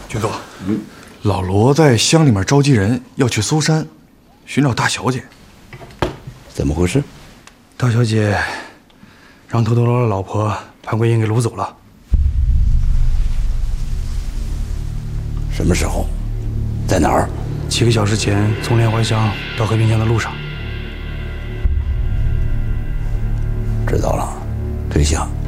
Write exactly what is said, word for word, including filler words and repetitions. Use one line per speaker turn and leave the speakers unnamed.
军哥，嗯，老罗在乡里面召集人，要去搜山，寻找大小姐。
怎么回事？
大小姐让头头罗的老婆潘桂英给掳走了。
什么时候？在哪儿？
七个小时前，从连环乡到和平乡的路上。
知道了，退下。